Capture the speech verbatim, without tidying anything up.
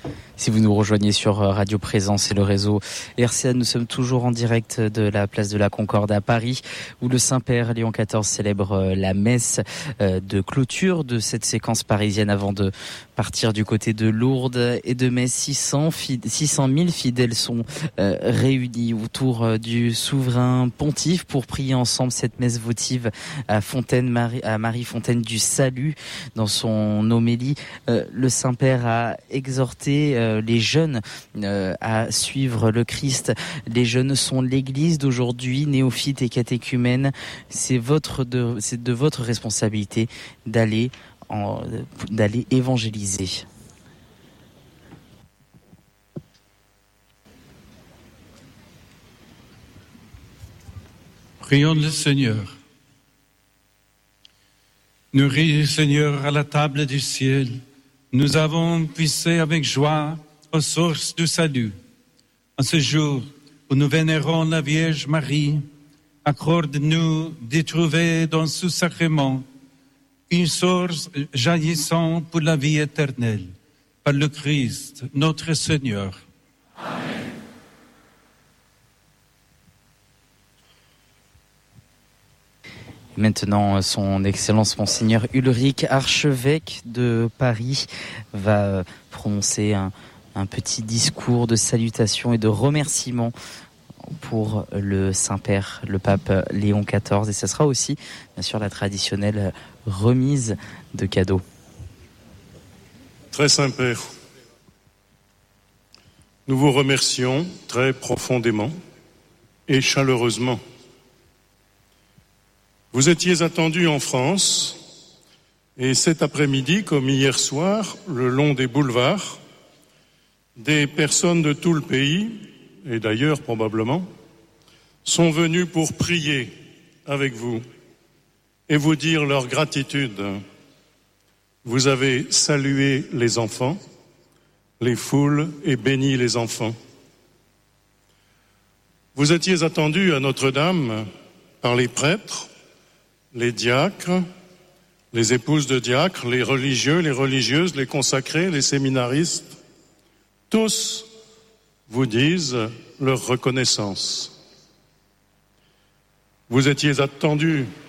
Si vous nous rejoignez sur Radio Présence et le réseau R C A, nous sommes toujours en direct de la place de la Concorde à Paris, où le Saint-Père Léon quatorze célèbre la messe de clôture de cette séquence parisienne avant de partir du côté de Lourdes et de Metz. six cent mille fidèles sont réunis autour du souverain pontife pour prier ensemble cette messe votive à Fontaine Marie, à Marie Fontaine du Salut. Dans son homélie, le Saint-Père a exhorté les jeunes euh, à suivre le Christ. Les jeunes sont l'Église d'aujourd'hui, néophytes et catéchumènes. C'est votre de, c'est de votre responsabilité d'aller en, d'aller évangéliser. Prions le Seigneur. Nourris, Seigneur, à la table du ciel, nous avons puissé avec joie aux sources du salut. En ce jour où nous vénérons la Vierge Marie, accorde-nous d'y trouver dans ce sacrement une source jaillissant pour la vie éternelle, par le Christ, notre Seigneur. Amen. Maintenant, son Excellence Monseigneur Ulrich, archevêque de Paris, va prononcer un, un petit discours de salutation et de remerciement pour le Saint-Père, le pape Léon quatorze. Et ce sera aussi, bien sûr, la traditionnelle remise de cadeaux. Très Saint-Père, nous vous remercions très profondément et chaleureusement. Vous étiez attendu en France et cet après-midi, comme hier soir, le long des boulevards, des personnes de tout le pays, et d'ailleurs probablement, sont venues pour prier avec vous et vous dire leur gratitude. Vous avez salué les enfants, les foules et béni les enfants. Vous étiez attendu à Notre-Dame par les prêtres, les diacres, les épouses de diacres, les religieux, les religieuses, les consacrés, les séminaristes. Tous vous disent leur reconnaissance. Vous étiez attendus